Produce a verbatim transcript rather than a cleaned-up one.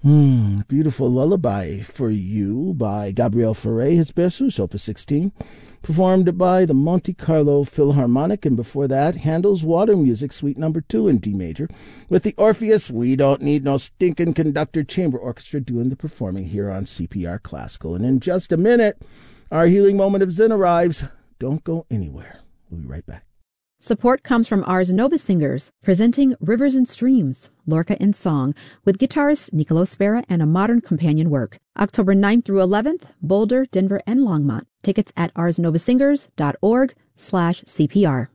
Hmm, beautiful lullaby for you by Gabriel Fauré, his Berceuse, Opus sixteen, performed by the Monte Carlo Philharmonic, and before that, Handel's Water Music, Suite Number Two in D major, with the Orpheus We Don't Need No Stinkin' Conductor Chamber Orchestra doing the performing here on C P R Classical. And in just a minute, our healing moment of Zen arrives. Don't go anywhere. We'll be right back. Support comes from Ars Nova Singers, presenting Rivers and Streams, Lorca in Song, with guitarist Nicolo Spera and a modern companion work. October ninth through eleventh, Boulder, Denver, and Longmont. Tickets at ars nova singers dot org slash C P R.